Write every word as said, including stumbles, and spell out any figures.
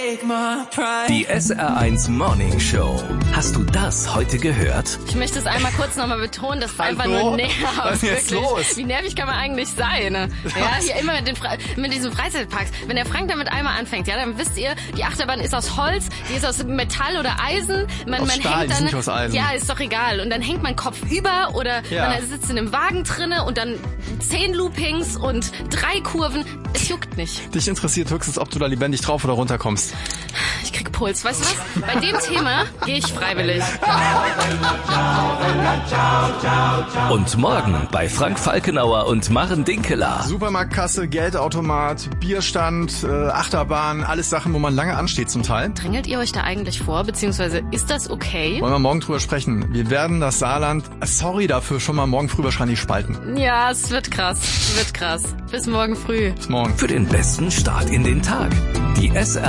Die S R eins Morning Show. Hast du das heute gehört? Ich möchte es einmal kurz nochmal betonen, dass es einfach nur nervt. Was ist jetzt wirklich. los? Wie nervig kann man eigentlich sein? Ne? Ja, hier immer mit, den Fre- mit diesen Freizeitparks. Wenn der Frank damit einmal anfängt, ja, dann wisst ihr, die Achterbahn ist aus Holz, die ist aus Metall oder Eisen. Man, Aus man Stahl, hängt die dann, sind nicht aus Eisen. Ja, ist doch egal. Und dann hängt man Kopf über oder Ja. man sitzt in einem Wagen drinne und dann zehn Loopings und drei Kurven. Es juckt nicht. Dich interessiert höchstens, ob du da lebendig drauf oder runter kommst. Ich krieg Puls. Weißt du was? Bei dem Thema gehe ich freiwillig. Und morgen bei Frank Falkenauer und Maren Dinkeler. Supermarktkasse, Geldautomat, Bierstand, äh, Achterbahn, alles Sachen, wo man lange ansteht zum Teil. Drängelt ihr euch da eigentlich vor? Beziehungsweise ist das okay? Wollen wir morgen drüber sprechen. Wir werden das Saarland, äh, sorry dafür, schon mal morgen früh wahrscheinlich spalten. Ja, es wird krass. Es wird krass. Bis morgen früh. Bis morgen. Für den besten Start in den Tag. Die S R